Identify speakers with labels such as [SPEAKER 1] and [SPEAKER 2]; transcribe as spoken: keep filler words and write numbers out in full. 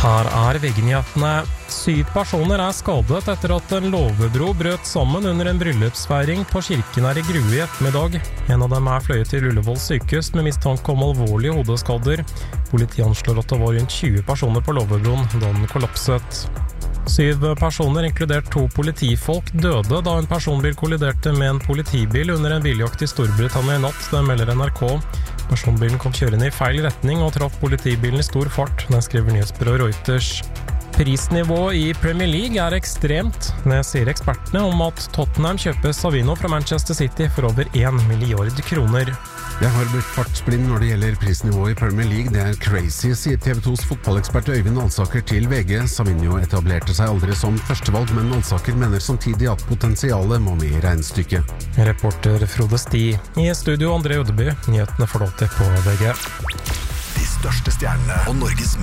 [SPEAKER 1] Her er V G-nyhetene. Syv personer er skadet etter at en låvebro brøt sammen under en bryllupsfeiring på kirken her i Grue i ettermiddag. En av dem er fløyet til Ullevål sykehus med mistanke om alvorlige hodeskader. Politiet anslår at det var rundt tjue personer på låvebroen da den kollapset. Syv personer, inkludert to politifolk, døde da en personbil kolliderte med en politibil under en biljakt i Storbritannia i natt, det melder N R K. Personbilen kom kjørende i feil retning og traff politibilen i stor fart, det skriver nyhetsbyrået Reuters. Prisnivået i Premier League er ekstremt. Det sier ekspertene om at Tottenham kjøper Savino fra Manchester City for over en milliard kroner.
[SPEAKER 2] Jeg har blitt fartsblind når det gjelder prisnivået i Premier League. Det er crazy, sier T V to's fotballekspert Øyvind Alsaker til V G. Savino etablerte seg aldri som førstevalg, men Alsaker mener samtidig at potensialet må med i regnestykket.
[SPEAKER 1] Reporter Frode Sti. I studio André Ødeby. Nyhetene får du alltid på V G.
[SPEAKER 3] De største stjernene og Norges